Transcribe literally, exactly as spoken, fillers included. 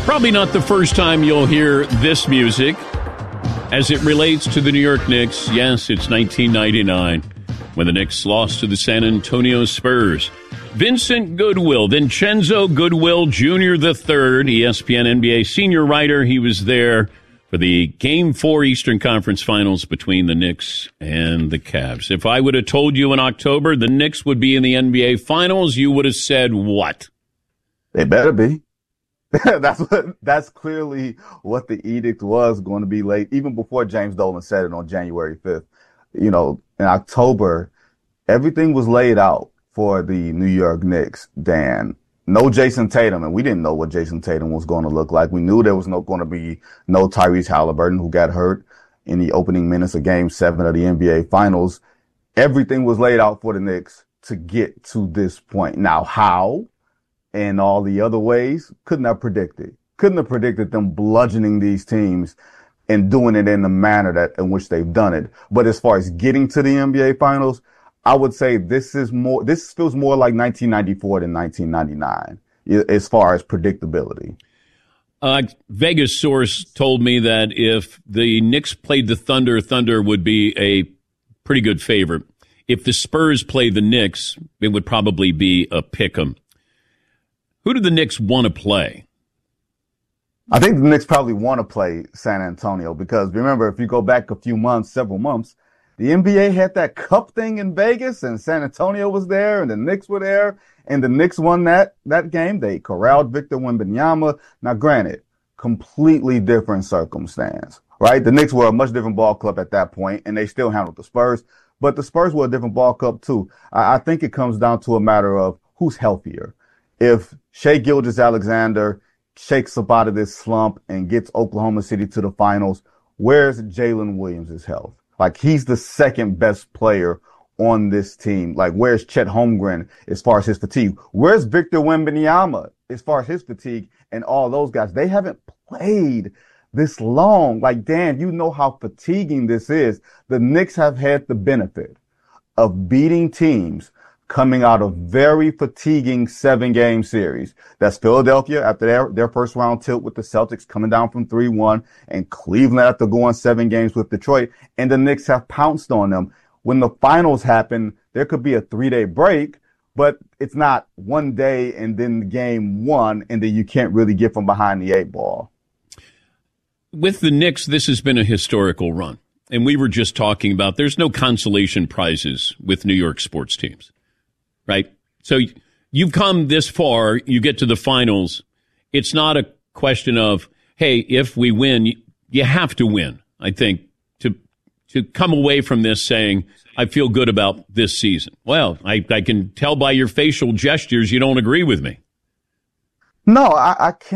Probably not the first time you'll hear this music as it relates to the New York Knicks. Yes, it's nineteen ninety-nine when the Knicks lost to the San Antonio Spurs. Vincent Goodwill, Vincenzo Goodwill Junior the third, E S P N N B A senior writer. He was there for the Game four Eastern Conference Finals between the Knicks and the Cavs. If I would have told you in October the Knicks would be in the N B A Finals, you would have said what? They better be. that's what, that's clearly what the edict was going to be late, even before James Dolan said it on January fifth. You know, in October, everything was laid out for the New York Knicks, Dan. No Jason Tatum, and we didn't know what Jason Tatum was going to look like. We knew there was no going to be no Tyrese Halliburton, who got hurt in the opening minutes of Game seven of the N B A Finals. Everything was laid out for the Knicks to get to this point. Now, how? And all the other ways, couldn't have predicted. Couldn't have predicted them bludgeoning these teams and doing it in the manner that in which they've done it. But as far as getting to the N B A Finals, I would say this is more, this feels more like nineteen ninety-four than nineteen ninety-nine as far as predictability. Uh, Vegas source told me that if the Knicks played the Thunder, Thunder would be a pretty good favorite. If the Spurs played the Knicks, it would probably be a pick'em. Who do the Knicks want to play? I think the Knicks probably want to play San Antonio because remember, if you go back a few months, several months, the N B A had that cup thing in Vegas and San Antonio was there and the Knicks were there and the Knicks won that, that game. They corralled Victor Wembanyama. Now, granted, completely different circumstance, right? The Knicks were a much different ball club at that point and they still handled the Spurs, but the Spurs were a different ball club too. I, I think it comes down to a matter of who's healthier. If Shai Gilgeous-Alexander shakes up out of this slump and gets Oklahoma City to the finals, where's Jalen Williams' health? Like, he's the second best player on this team. Like, where's Chet Holmgren as far as his fatigue? Where's Victor Wembanyama as far as his fatigue and all those guys? They haven't played this long. Like, Dan, you know how fatiguing this is. The Knicks have had the benefit of beating teams coming out of very fatiguing seven-game series. That's Philadelphia after their, their first round tilt with the Celtics coming down from three one, and Cleveland after going seven games with Detroit, and the Knicks have pounced on them. When the finals happen, there could be a three-day break, but it's not one day and then game one, and then you can't really get from behind the eight ball. With the Knicks, this has been a historical run, and we were just talking about there's no consolation prizes with New York sports teams. Right? So you've come this far, you get to the finals. It's not a question of, hey, if we win, you, you have to win, I think, to to come away from this saying, I feel good about this season. Well, I, I can tell by your facial gestures you don't agree with me. No, I, I can't.